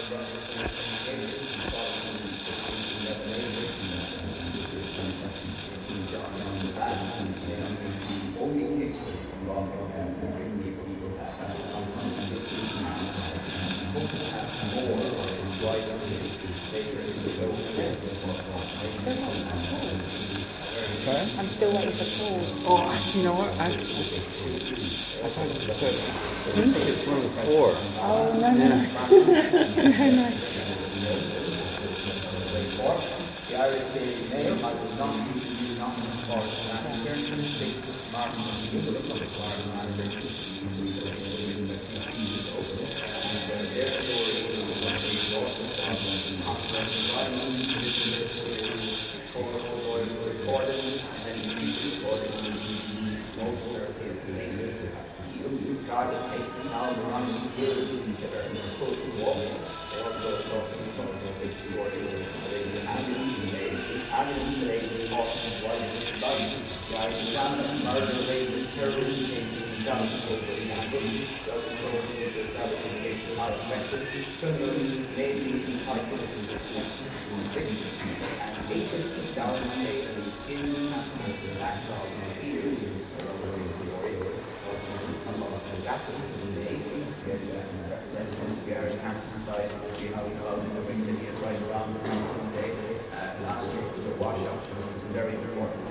Sorry? I'm still waiting for Paul. Oh, you know what? I thought it was I didn't think it's one of the four. Oh, no, no, Yeah. no. No, no. The Irish Daily Mail, I was not using nothing for Lancaster, 6th Martin, the Republic of Ireland manager, and their story was also controversial violence, course lawyers were reported, and then you see reported Ulster is the latest. God takes now the money bills that are in the court of war. They also talking about the big story of the ambulance delays. Ambulance delays in Boston, widest life. The Irish examiner, murder-related terrorism cases in Dublin, over example. Judges told me to establish the cases are effective. Criminals may be entitled to conviction. And HSE down pays a skin cancer backlog of years in the story. Representatives of the Irish Cancer Society will be held in the big city right around the country today. Last year it was a washout, it was very important.